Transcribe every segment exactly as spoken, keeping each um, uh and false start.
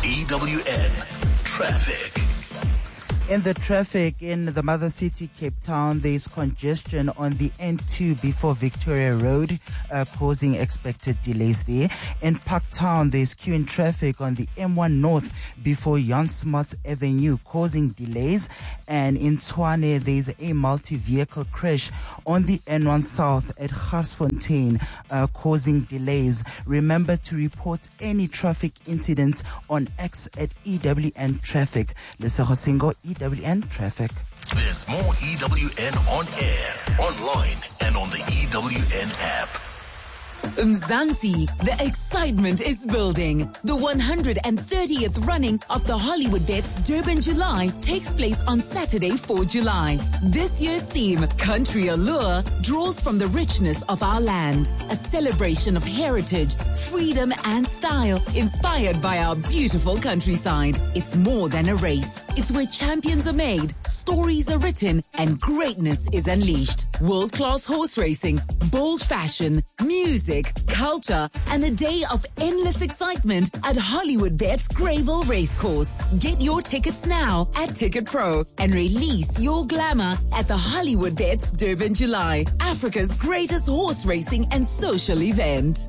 E W N Traffic. In the traffic in the mother city, Cape Town, there is congestion on the N two before Victoria Road, uh, causing expected delays there. In Parktown, there is queuing traffic on the M one North before Jan Smuts Avenue, causing delays. And in Tshwane, there is a multi-vehicle crash on the N one South at Garsfontein, uh, causing delays. Remember to report any traffic incidents on X at E W N Traffic. Lisa Hosingo, E W N Traffic. There's more E W N on air, online, and on the E W N app. Mzansi, the excitement is building. The one hundred thirtieth running of the Hollywood Bets Durban July takes place on Saturday, the fourth of July. This year's theme, Country Allure, draws from the richness of our land. A celebration of heritage, freedom, and style, inspired by our beautiful countryside. It's more than a race. It's where champions are made, stories are written, and greatness is unleashed. World-class horse racing, bold fashion, music, culture, and a day of endless excitement at Hollywood Bets Greyville Racecourse. Get your tickets now at Ticket Pro and release your glamour at the Hollywood Bets Durban July, Africa's greatest horse racing and social event.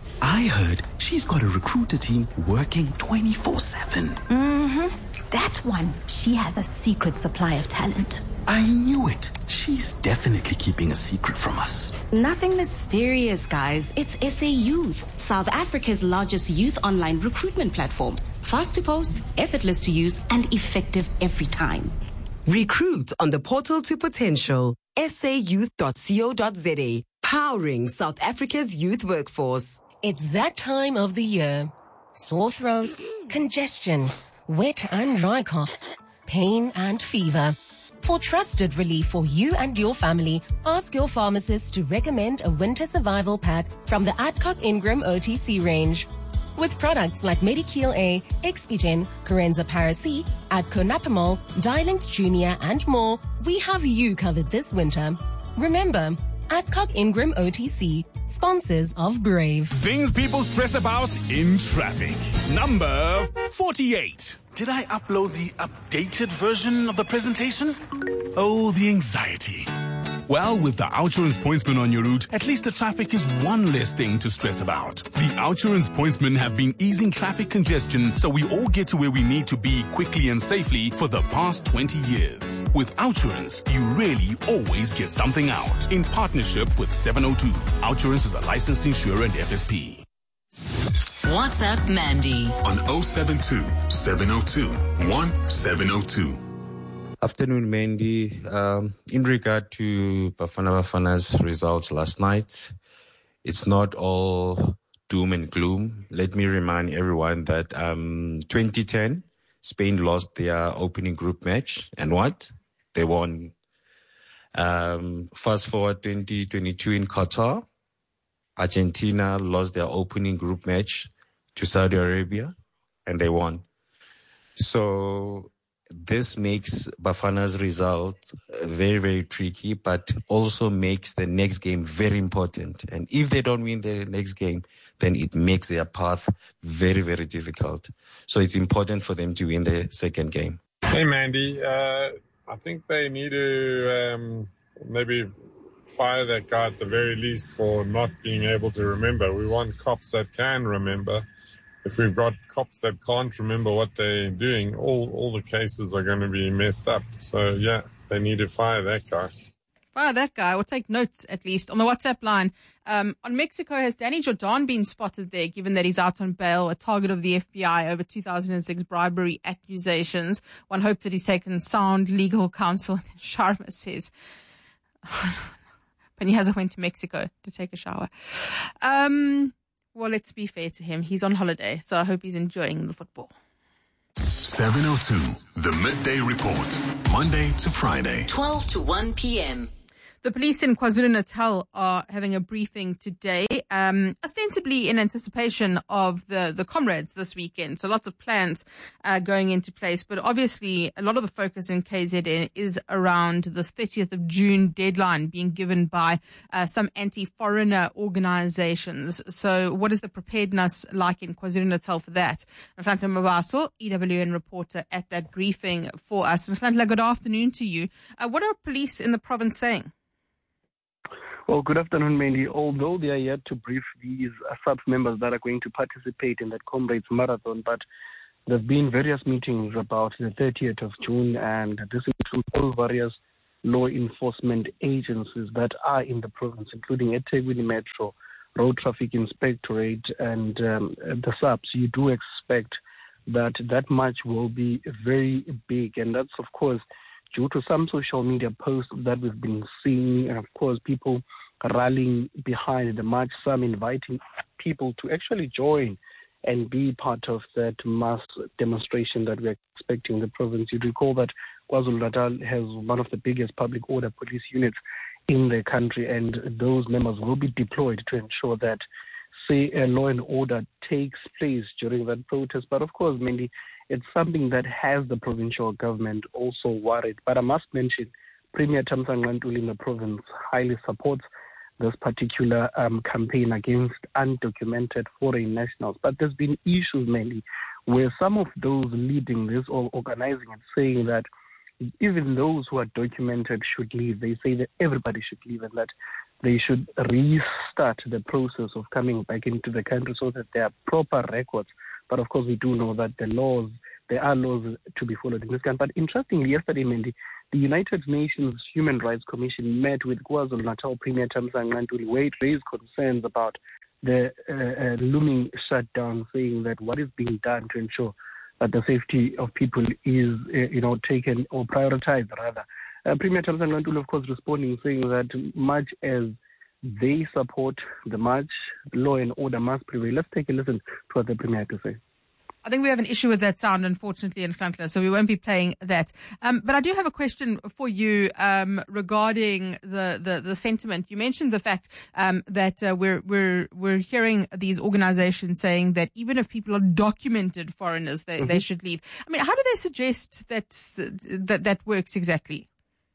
I heard she's got a recruiter team working twenty-four seven. Mm-hmm. That one, she has a secret supply of talent. I knew it. She's definitely keeping a secret from us. Nothing mysterious, guys. It's S A Youth, South Africa's largest youth online recruitment platform. Fast to post, effortless to use, and effective every time. Recruit on the portal to potential. S A youth dot co dot za. Powering South Africa's youth workforce. It's that time of the year. Sore throats, congestion, wet and dry coughs, pain and fever. For trusted relief for you and your family, ask your pharmacist to recommend a winter survival pack from the Adcock Ingram O T C range. With products like Medikil A, Expigen, Corenza Paracy, Adconapamol, Dilinct Junior, and more, we have you covered this winter. Remember, Adcock Ingram O T C, sponsors of Brave. Things people stress about in traffic. Number forty-eight. Did I upload the updated version of the presentation? Oh, the anxiety. Well, with the Outsurance Pointsman on your route, at least the traffic is one less thing to stress about. The Outsurance Pointsmen have been easing traffic congestion so we all get to where we need to be quickly and safely for the past twenty years. With Outsurance, you really always get something out. In partnership with seven oh two. Outsurance is a licensed insurer and F S P. What's up, Mandy? On oh seven two, seven oh two, one seven oh two. Afternoon, Mandy. Um, in regard to Bafana Bafana's results last night, it's not all doom and gloom. Let me remind everyone that um, twenty ten, Spain lost their opening group match. And what? They won. Um, fast forward twenty twenty-two in Qatar, Argentina lost their opening group match to Saudi Arabia, and they won. So this makes Bafana's result very, very tricky, but also makes the next game very important. And if they don't win the next game, then it makes their path very, very difficult. So it's important for them to win the second game. Hey, Mandy. Uh, I think they need to um, maybe fire that guy at the very least for not being able to remember. We want cops that can remember. If we've got cops that can't remember what they're doing, all, all the cases are going to be messed up. So, yeah, they need to fire that guy. Fire that guy, or take notes at least. On the WhatsApp line, um, on Mexico, has Danny Jordan been spotted there, given that he's out on bail, a target of the F B I over two thousand six bribery accusations? One hopes that he's taken sound legal counsel. Sharma says, Penny hasn't went to Mexico to take a shower. Um... Well, let's be fair to him. He's on holiday, so I hope he's enjoying the football. seven oh two, the Midday Report, Monday to Friday. twelve to one p.m. The police in KwaZulu-Natal are having a briefing today, um, ostensibly in anticipation of the, the Comrades this weekend. So lots of plans uh, going into place. But obviously, a lot of the focus in K Z N is around this thirtieth of June deadline being given by uh, some anti-foreigner organizations. So what is the preparedness like in KwaZulu-Natal for that? Nhlanhla Mabaso, E W N reporter at that briefing for us. Nhlanhla, good afternoon to you. Uh, what are police in the province saying? Well, good afternoon, Mandy. Although they are yet to brief these uh, S A P members that are going to participate in that Comrades Marathon, but there have been various meetings about the thirtieth of June, and this includes all various law enforcement agencies that are in the province, including eThekwini Metro, Road Traffic Inspectorate, and um, the S A Ps. You do expect that that march will be very big, and that's, of course, due to some social media posts that we've been seeing, and of course people rallying behind the march, some inviting people to actually join and be part of that mass demonstration that we're expecting in the province. You recall that KwaZulu-Natal has one of the biggest public order police units in the country, and those members will be deployed to ensure that, say, a law and order takes place during that protest. But of course, mainly, it's something that has the provincial government also worried. But I must mention, Premier Thamsanqa Ntuli in the province highly supports this particular um, campaign against undocumented foreign nationals. But there's been issues mainly where some of those leading this or organizing it saying that even those who are documented should leave. They say that everybody should leave and that they should restart the process of coming back into the country so that there are proper records. But of course, we do know that the laws, there are laws to be followed in this country. But interestingly, yesterday, Mandy, the United Nations Human Rights Commission met with KwaZulu-Natal Premier Thamsanqa Ntuli, where it raised concerns about the uh, uh, looming shutdown, saying that what is being done to ensure that the safety of people is, uh, you know, taken or prioritized, rather. Uh, Premier Thamsanqa Ntuli, of course, responding, saying that much as they support the march, law and order must prevail. Let's take a listen to what the Premier had to say. I think we have an issue with that sound, unfortunately, in Nhlanhla, so we won't be playing that. Um, but I do have a question for you um, regarding the, the, the sentiment. You mentioned the fact um, that uh, we're we're we're hearing these organizations saying that even if people are documented foreigners, they, mm-hmm. they should leave. I mean, how do they suggest that that that works exactly?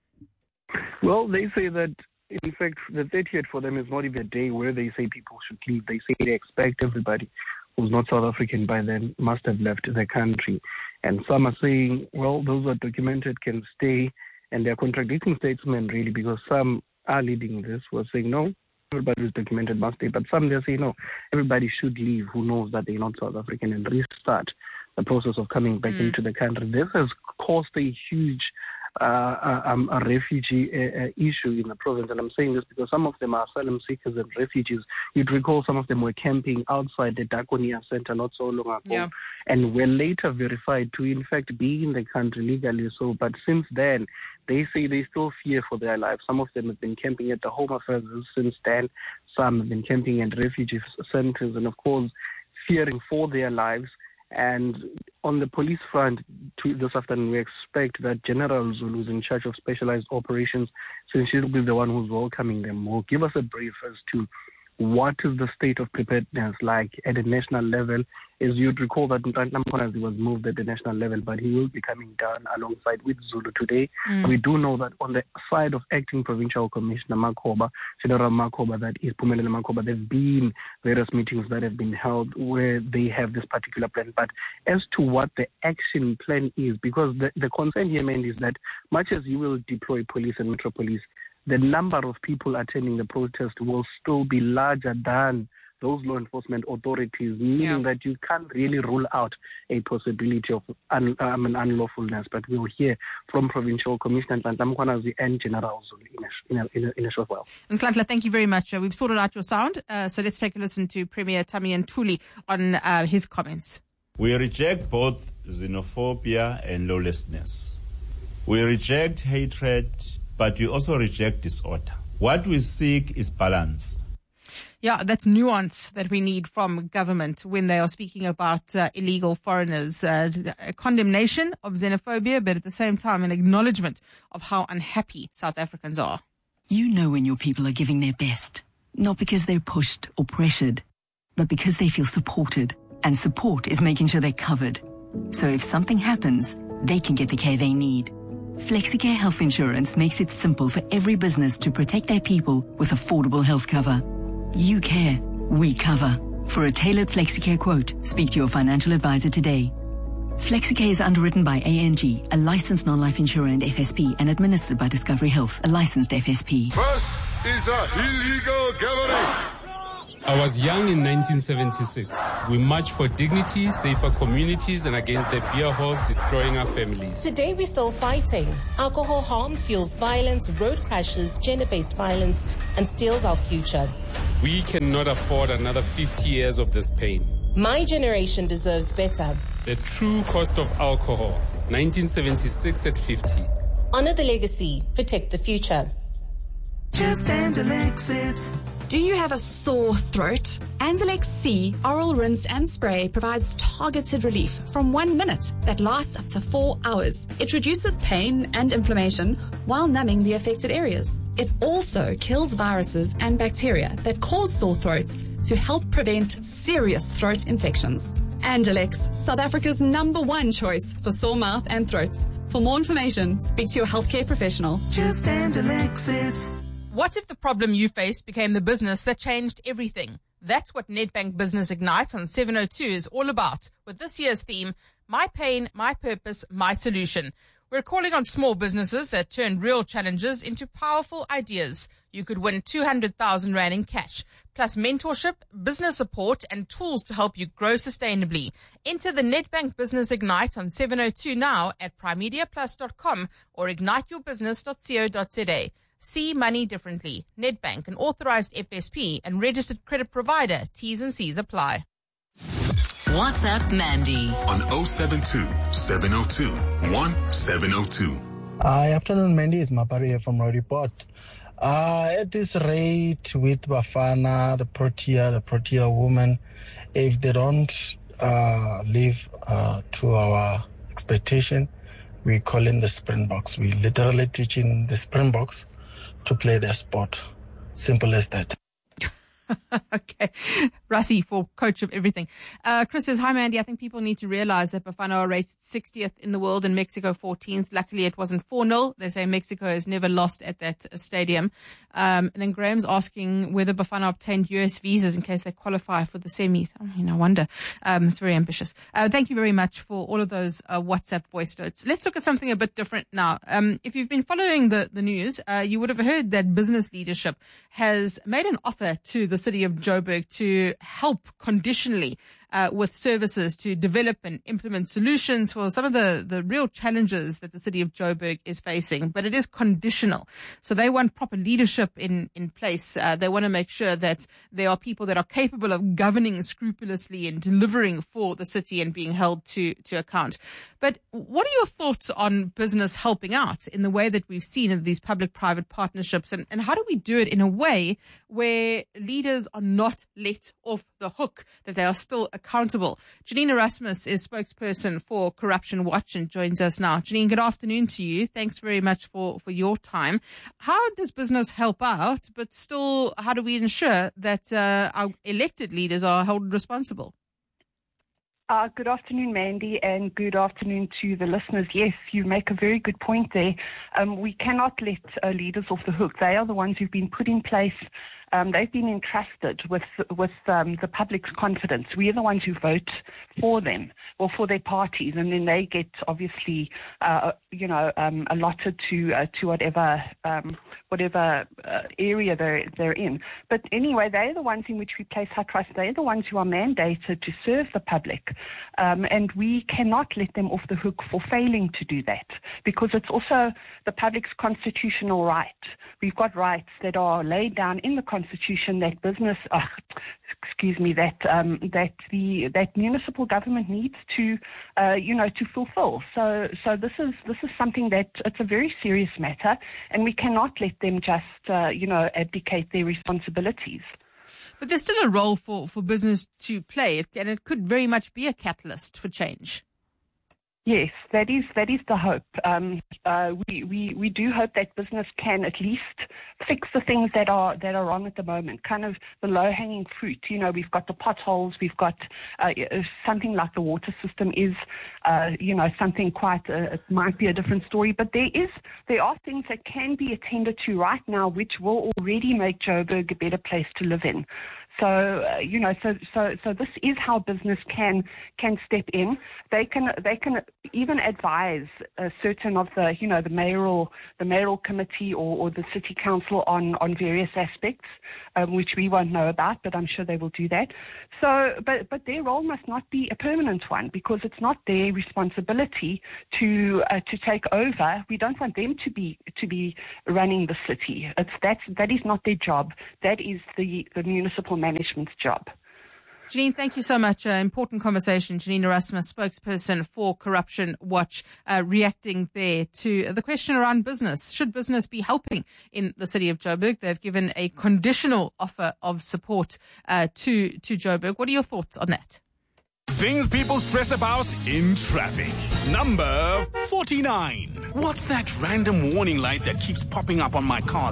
Well, they say that, in fact, the thirtieth for them is not even a day where they say people should leave. They say they expect everybody who's not South African by then must have left the country. And some are saying, well, those who are documented can stay. And they're contradicting statements, really, because some are leading this who are saying, no, everybody who's documented must stay. But some, they're saying, no, everybody should leave who knows that they're not South African and restart the process of coming back mm. into the country. This has caused a huge Uh, um, a refugee uh, uh, issue in the province, and I'm saying this because some of them are asylum seekers and refugees. You'd recall some of them were camping outside the Dagonia Center not so long ago, yeah. and were later verified to, in fact, be in the country legally. So, but since then, they say they still fear for their lives. Some of them have been camping at the Home Affairs since then. Some have been camping at refugee centers, and of course, fearing for their lives. And on the police front, to this afternoon, we expect that General Zulu, who's in charge of specialized operations, since she'll be the one who's welcoming them, will give us a brief as to what is the state of preparedness like at the national level. As you'd recall that Nhlanhla was moved at the national level, but he will be coming down alongside with Zulu today. Mm. We do know that on the side of Acting Provincial Commissioner Makhoba, General Makhoba, that is Phumelele Makhoba, there have been various meetings that have been held where they have this particular plan. But as to what the action plan is, because the, the concern here, man, is that much as you will deploy police and metro police, the number of people attending the protest will still be larger than those law enforcement authorities, meaning yeah. that you can't really rule out a possibility of un, um, an unlawfulness. But we'll hear from Provincial Commissioner Nhlanhla Mkhwanazi and General Zulu in a, in a, in a, in a short while. Nhlanhla, thank you very much. Uh, we've sorted out your sound, uh, so let's take a listen to Premier Thamsanqa Ntuli on uh, his comments. We reject both xenophobia and lawlessness. We reject hatred, but we also reject disorder. What we seek is balance. Yeah, that's nuance that we need from government when they are speaking about uh, illegal foreigners. Uh, a condemnation of xenophobia, but at the same time an acknowledgement of how unhappy South Africans are. You know when your people are giving their best, not because they're pushed or pressured, but because they feel supported. And support is making sure they're covered. So if something happens, they can get the care they need. FlexiCare Health Insurance makes it simple for every business to protect their people with affordable health cover. You care, we cover. For a tailored FlexiCare quote, speak to your financial advisor today. FlexiCare is underwritten by A N G, a licensed non-life insurer and F S P, and administered by Discovery Health, a licensed F S P. This is a illegal gathering. I was young in nineteen seventy-six. We marched for dignity, safer communities, and against the beer halls destroying our families. Today we're still fighting. Alcohol harm fuels violence, road crashes, gender-based violence, and steals our future. We cannot afford another fifty years of this pain. My generation deserves better. The true cost of alcohol, nineteen seventy-six at fifty. Honor the legacy, protect the future. Just Anzalex it. Do you have a sore throat? Anzalex C Oral Rinse and Spray provides targeted relief from one minute that lasts up to four hours. It reduces pain and inflammation while numbing the affected areas. It also kills viruses and bacteria that cause sore throats to help prevent serious throat infections. Anzalex, South Africa's number one choice for sore mouth and throats. For more information, speak to your healthcare professional. Just Anzalex it. What if the problem you faced became the business that changed everything? That's what Nedbank Business Ignite on seven oh two is all about, with this year's theme, My Pain, My Purpose, My Solution. We're calling on small businesses that turn real challenges into powerful ideas. You could win two hundred thousand rand in cash, plus mentorship, business support, and tools to help you grow sustainably. Enter the Nedbank Business Ignite on seven oh two now at primedia plus dot com or ignite your business dot co dot za. See money differently. Nedbank, an authorized F S P and registered credit provider. T's and C's apply. WhatsApp Mandy on oh seven two, seven oh two, one seven oh two. Hi, afternoon, Mandy. It's Mapari here from Rodiport. Uh, at this rate with Bafana, the Protea, the Protea woman, if they don't uh, live uh, to our expectation, we call in the Springboks. We literally teaching the Springboks to play their sport. Simple as that. Okay. Rassi for coach of everything. Uh, Chris says, hi, Mandy. I think people need to realize that Bafana are rated sixtieth in the world and Mexico fourteenth. Luckily, it wasn't four nil. They say Mexico has never lost at that uh, stadium. Um, and then Graham's asking whether Bafana obtained U S visas in case they qualify for the semis. I mean, no wonder. Um, it's very ambitious. Uh, thank you very much for all of those uh, WhatsApp voice notes. Let's look at something a bit different now. Um, if you've been following the, the news, uh, you would have heard that business leadership has made an offer to the city of Joburg to help conditionally uh, with services to develop and implement solutions for some of the, the real challenges that the city of Joburg is facing. But it is conditional. So they want proper leadership in, in place. Uh, they want to make sure that there are people that are capable of governing scrupulously and delivering for the city and being held to, to account. But what are your thoughts on business helping out in the way that we've seen in these public-private partnerships? And, and how do we do it in a way where leaders are not let off the hook, that they are still accountable? Janine Erasmus is spokesperson for Corruption Watch and joins us now. Janine, good afternoon to you. Thanks very much for, for your time. How does business help out, but still how do we ensure that uh, our elected leaders are held responsible? Uh, good afternoon, Mandy, and good afternoon to the listeners. Yes, you make a very good point there. Um, we cannot let uh, leaders off the hook. They are the ones who've been put in place. Um, they've been entrusted with with um, the public's confidence. We are the ones who vote for them or for their parties, and then they get obviously, uh, you know, um, allotted to uh, to whatever um, whatever uh, area they're they're in. But anyway, they're the ones in which we place our trust. They're the ones who are mandated to serve the public, um, and we cannot let them off the hook for failing to do that, because it's also the public's constitutional right. We've got rights that are laid down in the Constitution that business, uh, excuse me, that um, that the that municipal government needs to, uh, you know, to fulfil. So, so this is this is something that it's a very serious matter, and we cannot let them just, uh, you know, abdicate their responsibilities. But there's still a role for, for business to play, and it could very much be a catalyst for change. Yes, that is that is the hope. Um, uh, we, we we do hope that business can at least fix the things that are that are wrong at the moment. Kind of the low hanging fruit. You know, we've got the potholes. We've got uh, something like the water system is, uh, you know, something quite. Uh, it might be a different story, but there is there are things that can be attended to right now, which will already make Joburg a better place to live in. So, uh, you know, so, so, so this is how business can, can step in. They can, they can even advise uh, certain of the, you know, the mayoral, the mayoral committee or, or the city council on, on various aspects, um, which we won't know about, but I'm sure they will do that. So, but, but their role must not be a permanent one because it's not their responsibility to, uh, to take over. We don't want them to be, to be running the city. It's, that's, that is not their job. That is the, the municipal management's job. Janine, thank you so much. Uh, important conversation. Janine Erasmus, spokesperson for Corruption Watch, uh, reacting there to the question around business. Should business be helping in the city of Joburg? They've given a conditional offer of support uh, to, to Joburg. What are your thoughts on that? Things people stress about in traffic. Number forty-nine. What's that random warning light that keeps popping up on my car